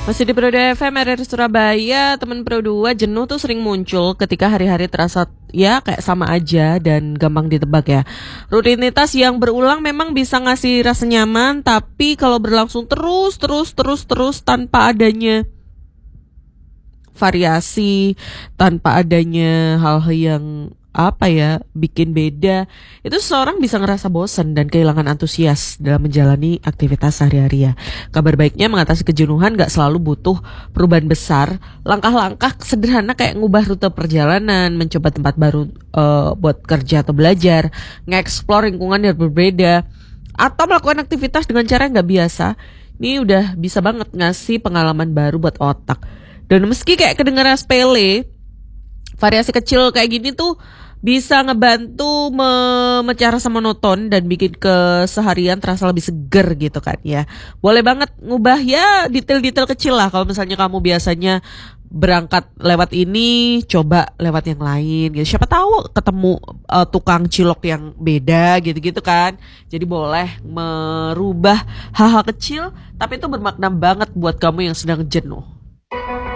Masih di Pro 2 FM RRI Surabaya, teman Pro 2, jenuh tuh sering muncul ketika hari-hari terasa ya kayak sama aja dan gampang ditebak ya. Rutinitas yang berulang memang bisa ngasih rasa nyaman, tapi kalau berlangsung terus tanpa adanya variasi, tanpa adanya hal-hal yang bikin beda, itu seseorang bisa ngerasa bosan dan kehilangan antusias dalam menjalani aktivitas sehari-hari ya. Kabar baiknya, mengatasi kejenuhan gak selalu butuh perubahan besar. Langkah-langkah sederhana kayak ngubah rute perjalanan, mencoba tempat baru buat kerja atau belajar, nge-explore lingkungan yang berbeda, atau melakukan aktivitas dengan cara yang gak biasa, ini udah bisa banget ngasih pengalaman baru buat otak. Dan meski kayak kedengaran sepele, variasi kecil kayak gini tuh bisa ngebantu memecah rasa monoton dan bikin keseharian terasa lebih seger gitu kan ya. Boleh banget ngubah ya detail-detail kecil lah. Kalau misalnya kamu biasanya berangkat lewat ini, coba lewat yang lain gitu. Siapa tahu ketemu tukang cilok yang beda gitu-gitu kan. Jadi boleh merubah hal-hal kecil, tapi itu bermakna banget buat kamu yang sedang jenuh.